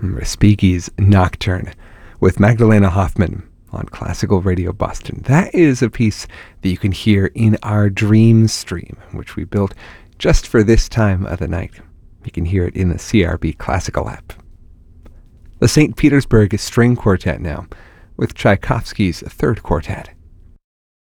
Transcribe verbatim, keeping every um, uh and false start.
Respighi's Nocturne with Magdalena Hoffman on Classical Radio Boston. That is a piece that you can hear in our Dream Stream, which we built just for this time of the night. You can hear it in the C R B Classical app. The Saint Petersburg String Quartet now, with Tchaikovsky's Third Quartet.